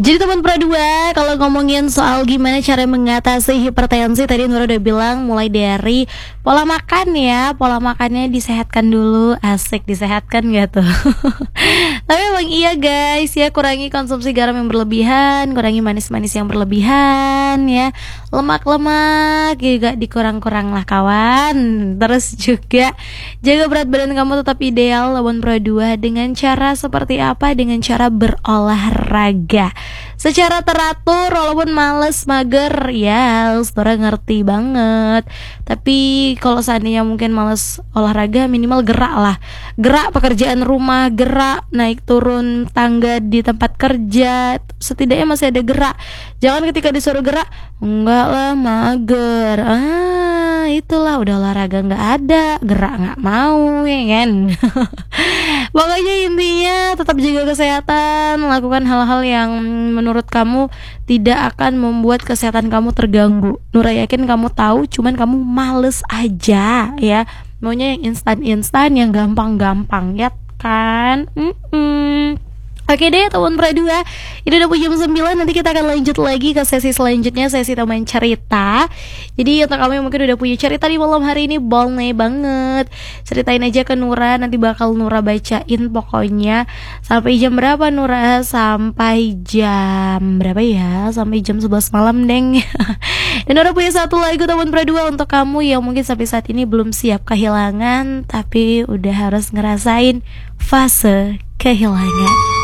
Jadi teman Pradua, kalau ngomongin soal gimana cara mengatasi hipertensi, tadi Nura udah bilang mulai dari pola makan ya, pola makannya disehatkan dulu, asik disehatkan gak tuh? Tapi emang iya guys ya, kurangi konsumsi garam yang berlebihan, kurangi manis-manis yang berlebihan ya, lemak-lemak juga dikurang-kurang lah kawan. Terus juga jaga berat badan kamu tetap ideal lawan Pradua dengan cara seperti apa? Dengan cara berolahraga secara teratur, walaupun males, mager, ya Stora ngerti banget. Tapi kalau seandainya mungkin males olahraga, minimal gerak lah. Gerak pekerjaan rumah, gerak naik turun tangga di tempat kerja, setidaknya masih ada gerak. Jangan ketika disuruh gerak, enggak lah mager, itulah udah olahraga nggak ada, gerak nggak mau, ya kan? Pokoknya intinya tetap jaga kesehatan, lakukan hal-hal yang menurut kamu tidak akan membuat kesehatan kamu terganggu. Nura yakin kamu tahu, cuman kamu males aja ya, maunya yang instan-instan, yang gampang-gampang ya kan? Oke deh teman Pradua, ini udah jam 9, nanti kita akan lanjut lagi ke sesi selanjutnya, sesi teman cerita. Jadi untuk kamu yang mungkin udah punya cerita di malam hari ini, boleh banget ceritain aja ke Nura, nanti bakal Nura bacain pokoknya. Sampai jam berapa Nura? Sampai jam berapa ya? Sampai jam 11 malam deng. Dan Nura punya satu lagu teman Pradua untuk kamu yang mungkin sampai saat ini belum siap kehilangan, tapi udah harus ngerasain fase kehilangan.